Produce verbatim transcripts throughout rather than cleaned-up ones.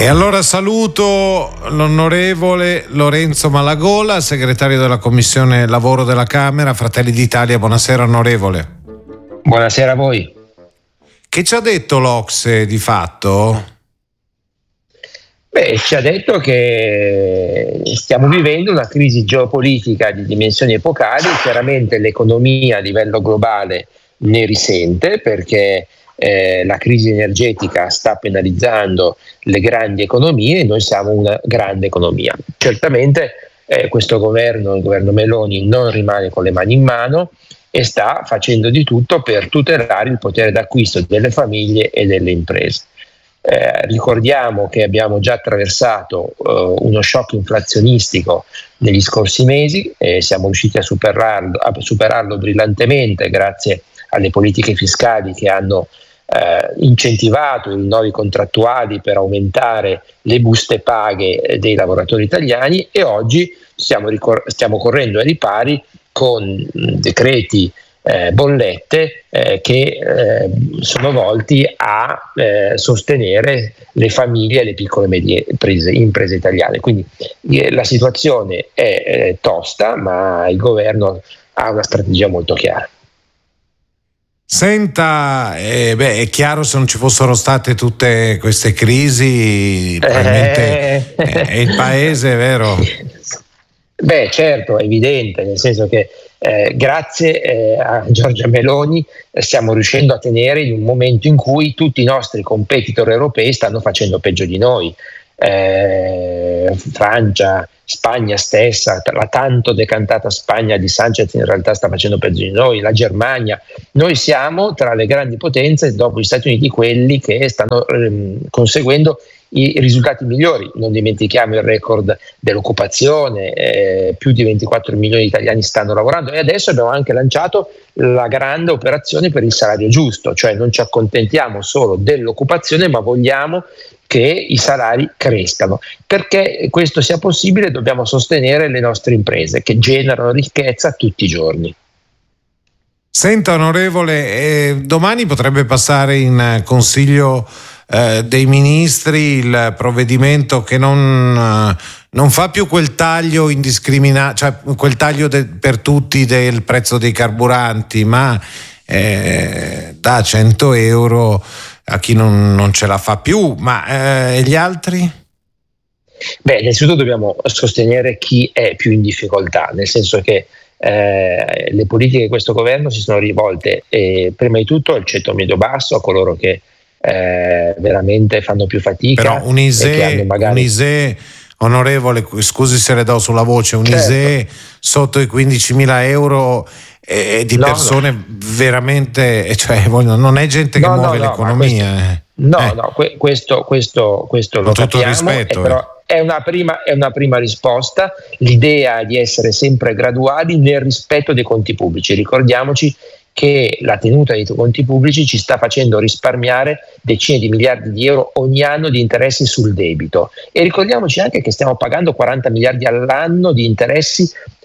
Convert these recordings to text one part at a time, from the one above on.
E allora saluto l'onorevole Lorenzo Malagola, segretario della Commissione Lavoro della Camera, Fratelli d'Italia. Buonasera onorevole. Buonasera a voi. Che ci ha detto l'Ocse di fatto? Beh, ci ha detto che stiamo vivendo una crisi geopolitica di dimensioni epocali. Chiaramente l'economia a livello globale ne risente, perché eh, la crisi energetica sta penalizzando le grandi economie e noi siamo una grande economia. Certamente eh, questo governo, il governo Meloni, non rimane con le mani in mano e sta facendo di tutto per tutelare il potere d'acquisto delle famiglie e delle imprese. Eh, ricordiamo che abbiamo già attraversato eh, uno shock inflazionistico negli scorsi mesi e siamo riusciti a superarlo, a superarlo brillantemente grazie alle politiche fiscali che hanno eh, incentivato i rinnovi contrattuali per aumentare le buste paghe dei lavoratori italiani, e oggi stiamo, ricor- stiamo correndo ai ripari con mh, decreti Eh, bollette eh, che eh, sono volti a eh, sostenere le famiglie e le piccole e medie imprese, imprese italiane. Quindi eh, la situazione è eh, tosta, ma il governo ha una strategia molto chiara. Senta, eh, beh, è chiaro, se non ci fossero state tutte queste crisi, probabilmente eh, è il paese, vero? Beh, certo, è evidente, nel senso che eh, grazie eh, a Giorgia Meloni eh, stiamo riuscendo a tenere in un momento in cui tutti i nostri competitor europei stanno facendo peggio di noi. Eh, Francia, Spagna stessa, la tanto decantata Spagna di Sanchez in realtà sta facendo peggio di noi, la Germania. Noi siamo tra le grandi potenze, dopo gli Stati Uniti, quelli che stanno ehm, conseguendo i risultati migliori. Non dimentichiamo il record dell'occupazione, eh, più di ventiquattro milioni di italiani stanno lavorando, e adesso abbiamo anche lanciato la grande operazione per il salario giusto, cioè non ci accontentiamo solo dell'occupazione, ma vogliamo che i salari crescano. Perché questo sia possibile dobbiamo sostenere le nostre imprese che generano ricchezza tutti i giorni. Senta onorevole, eh, domani potrebbe passare in Consiglio eh, dei Ministri il provvedimento che non, eh, non fa più quel taglio indiscriminato, cioè quel taglio de- per tutti del prezzo dei carburanti, ma eh, dà cento euro a chi non, non ce la fa più. Ma eh, gli altri? Beh, innanzitutto dobbiamo sostenere chi è più in difficoltà, nel senso che eh, le politiche di questo governo si sono rivolte eh, prima di tutto al ceto medio-basso, a coloro che eh, veramente fanno più fatica. Però un I S E, e che hanno magari... un I S E, onorevole, scusi se le do sulla voce, un certo. I S E sotto i quindicimila euro è di no, persone no. veramente, cioè non è gente che no, muove no, no, l'economia. Questo, no, eh. no, que- questo, questo, questo lo Con tutto il capiamo, rispetto, eh, però è una, prima, è una prima risposta. L'idea di essere sempre graduali nel rispetto dei conti pubblici. Ricordiamoci che la tenuta dei conti pubblici ci sta facendo risparmiare decine di miliardi di euro ogni anno di interessi sul debito, e ricordiamoci anche che stiamo pagando quaranta miliardi all'anno di interessi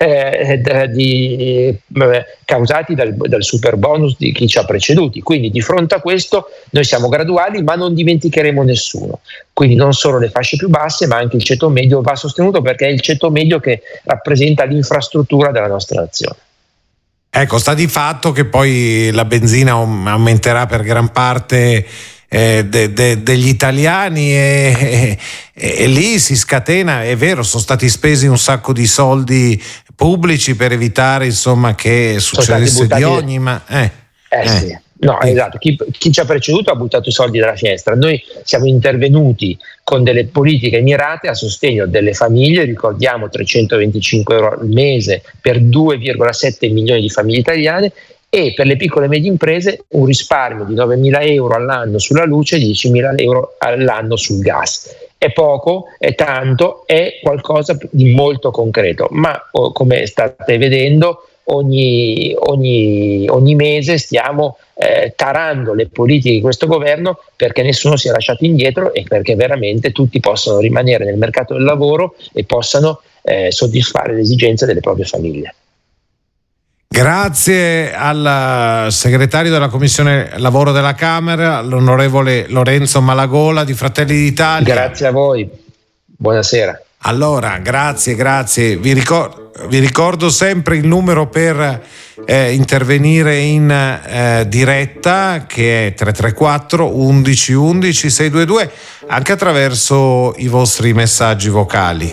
eh, di, eh, causati dal, dal super bonus di chi ci ha preceduti. Quindi di fronte a questo noi siamo graduali, ma non dimenticheremo nessuno. Quindi non solo le fasce più basse, ma anche il ceto medio va sostenuto, perché è il ceto medio che rappresenta l'infrastruttura della nostra nazione. Ecco, sta di fatto che poi la benzina aumenterà per gran parte eh, de, de, degli italiani e, e, e lì si scatena, è vero, sono stati spesi un sacco di soldi pubblici per evitare, insomma, che succedesse di ogni, ma eh, eh, eh. Sì. No, sì. Esatto, chi, chi ci ha preceduto ha buttato i soldi dalla finestra. Noi siamo intervenuti con delle politiche mirate a sostegno delle famiglie, ricordiamo trecentoventicinque euro al mese per due virgola sette milioni di famiglie italiane, e per le piccole e medie imprese un risparmio di novemila euro all'anno sulla luce e diecimila euro all'anno sul gas. È poco, è tanto, è qualcosa di molto concreto, ma oh, come state vedendo ogni, ogni, ogni mese stiamo eh, tarando le politiche di questo governo perché nessuno sia lasciato indietro e perché veramente tutti possano rimanere nel mercato del lavoro e possano eh, soddisfare le esigenze delle proprie famiglie. Grazie al segretario della Commissione Lavoro della Camera, l'onorevole Lorenzo Malagola di Fratelli d'Italia. Grazie a voi, buonasera. Allora, grazie, grazie. Vi ricordo, vi ricordo sempre il numero per eh, intervenire in eh, diretta, che è tre tre quattro undici undici sei due due, anche attraverso i vostri messaggi vocali.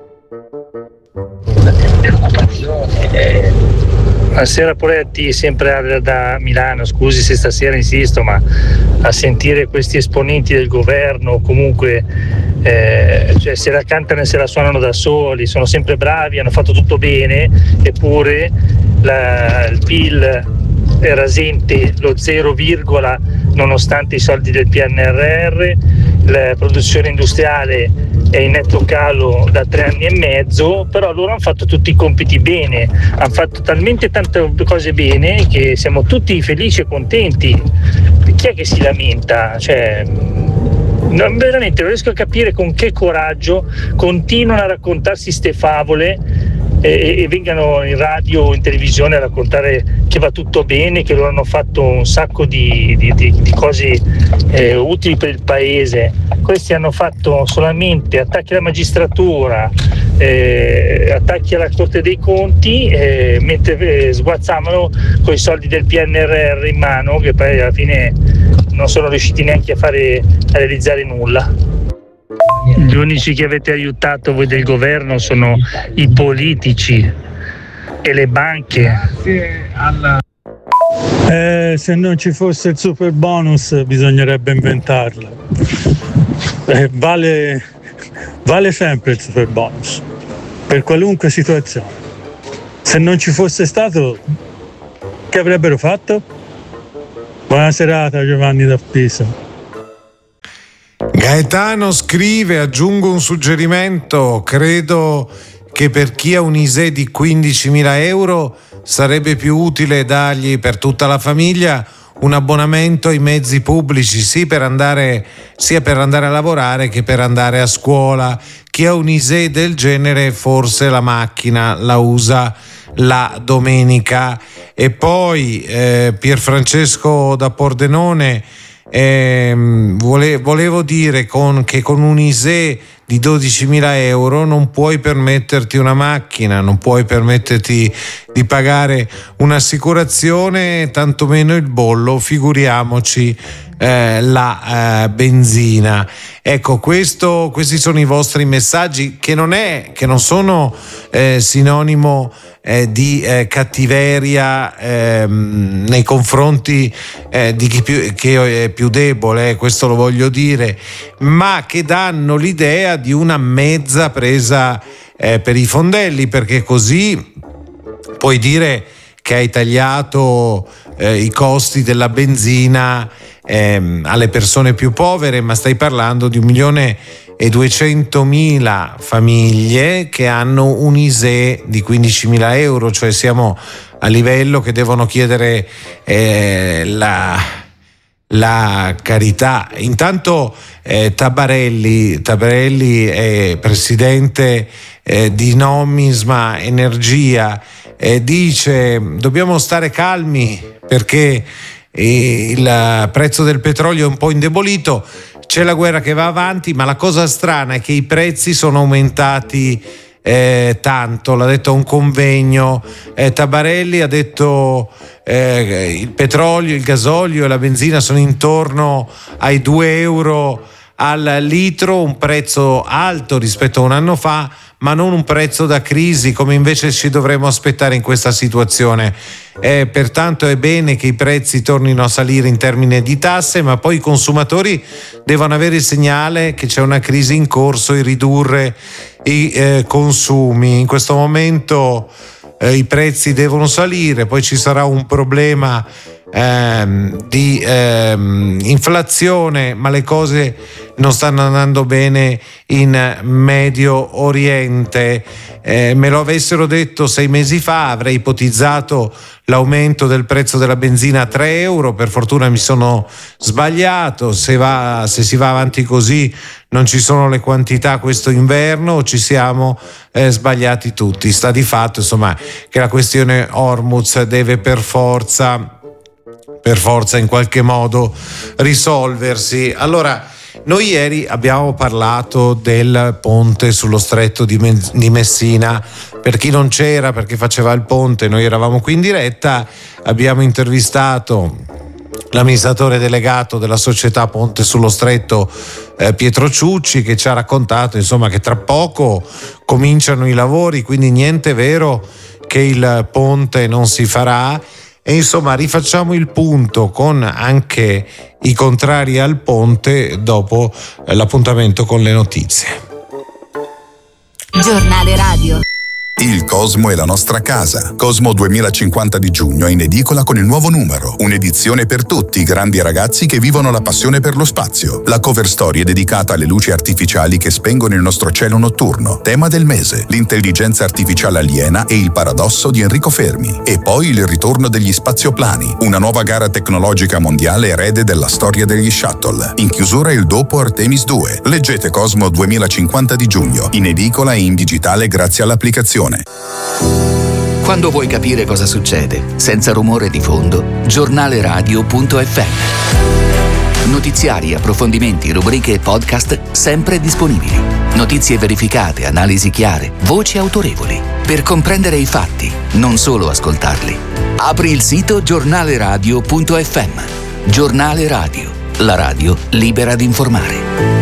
Buonasera Poletti, sempre da Milano. Scusi se stasera insisto, ma a sentire questi esponenti del governo, comunque eh, cioè se la cantano e se la suonano da soli, sono sempre bravi, hanno fatto tutto bene, eppure la, il P I L è rasente lo zero, nonostante i soldi del P N R R, la produzione industriale è in netto calo da tre anni e mezzo, però loro hanno fatto tutti i compiti bene, hanno fatto talmente tante cose bene che siamo tutti felici e contenti. Chi è che si lamenta? Cioè, non, veramente non riesco a capire con che coraggio continuano a raccontarsi ste favole e, e vengano in radio o in televisione a raccontare che va tutto bene, che loro hanno fatto un sacco di, di, di, di cose eh, utili per il paese. Questi hanno fatto solamente attacchi alla magistratura, eh, attacchi alla Corte dei Conti, eh, mentre eh, sguazzavano con i soldi del P N R R in mano, che poi alla fine non sono riusciti neanche a fare a realizzare nulla. Gli unici che avete aiutato voi del governo sono i politici e le banche. Eh, se non ci fosse il super bonus bisognerebbe inventarlo. Eh, vale, vale sempre il super bonus per qualunque situazione. Se non ci fosse stato, che avrebbero fatto? Buona serata, Giovanni da Pisa. Gaetano scrive: aggiungo un suggerimento, credo che per chi ha un I S E E di quindicimila euro sarebbe più utile dargli per tutta la famiglia un abbonamento ai mezzi pubblici, sì, per andare, sia per andare a lavorare che per andare a scuola. Chi ha un I S E E del genere forse la macchina la usa la domenica. E poi eh, Pierfrancesco da Pordenone, eh, vole, volevo dire con, che con un I S E E di dodicimila euro non puoi permetterti una macchina, non puoi permetterti di pagare un'assicurazione, tantomeno il bollo, figuriamoci eh, la eh, benzina. Ecco, questo, questi sono i vostri messaggi, che non è, che non sono eh, sinonimo eh, di eh, cattiveria eh, nei confronti eh, di chi più, che è più debole, eh, questo lo voglio dire, ma che danno l'idea di una mezza presa eh, per i fondelli, perché così puoi dire che hai tagliato eh, i costi della benzina eh, alle persone più povere, ma stai parlando di un milione e duecentomila famiglie che hanno un I S E E di quindicimila euro, cioè siamo a livello che devono chiedere eh, la, la carità. Intanto eh, Tabarelli, Tabarelli è presidente eh, di Nomisma Energia, eh, dice: dobbiamo stare calmi perché il prezzo del petrolio è un po' indebolito, c'è la guerra che va avanti, ma la cosa strana è che i prezzi sono aumentati eh, tanto. L'ha detto a un convegno eh, Tabarelli, ha detto eh, il petrolio, il gasolio e la benzina sono intorno ai due euro al litro, un prezzo alto rispetto a un anno fa, ma non un prezzo da crisi come invece ci dovremmo aspettare in questa situazione. Eh, pertanto è bene che i prezzi tornino a salire in termini di tasse, ma poi i consumatori devono avere il segnale che c'è una crisi in corso e ridurre i eh, consumi. In questo momento eh, i prezzi devono salire, poi ci sarà un problema ehm, di ehm, inflazione, ma le cose non stanno andando bene in Medio Oriente. Eh, me lo avessero detto sei mesi fa avrei ipotizzato l'aumento del prezzo della benzina a tre euro, per fortuna mi sono sbagliato. Se, va, se si va avanti così non ci sono le quantità questo inverno, ci siamo eh, sbagliati tutti. Sta di fatto insomma che la questione Hormuz deve per forza per forza in qualche modo risolversi. Allora, noi ieri abbiamo parlato del ponte sullo stretto di, Me- di Messina. Per chi non c'era, perché faceva il ponte, noi eravamo qui in diretta, abbiamo intervistato l'amministratore delegato della società Ponte sullo Stretto, eh, Pietro Ciucci, che ci ha raccontato insomma che tra poco cominciano i lavori, quindi niente vero che il ponte non si farà. E insomma rifacciamo il punto con anche i contrari al ponte dopo eh, l'appuntamento con le notizie. Giornale radio. Il Cosmo è la nostra casa. Cosmo duemilacinquanta di giugno è in edicola con il nuovo numero. Un'edizione per tutti i grandi ragazzi che vivono la passione per lo spazio. La cover story è dedicata alle luci artificiali che spengono il nostro cielo notturno. Tema del mese: l'intelligenza artificiale aliena e il paradosso di Enrico Fermi. E poi il ritorno degli spazioplani, una nuova gara tecnologica mondiale erede della storia degli shuttle. In chiusura il dopo Artemis due. Leggete Cosmo duemilacinquanta di giugno, in edicola e in digitale grazie all'applicazione. Quando vuoi capire cosa succede, senza rumore di fondo, giornale radio punto effe emme. Notiziari, approfondimenti, rubriche e podcast sempre disponibili. Notizie verificate, analisi chiare, voci autorevoli. Per comprendere i fatti, non solo ascoltarli. Apri il sito giornale radio punto effe emme. Giornale Radio, la radio libera di informare.